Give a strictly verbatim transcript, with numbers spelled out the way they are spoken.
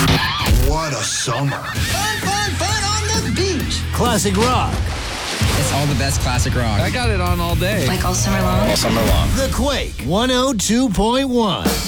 What a summer. Fun, fun, fun on the beach. Classic rock. It's all the best classic rock. I got it on all day. Like all summer long? All summer long. The Quake one oh two point one.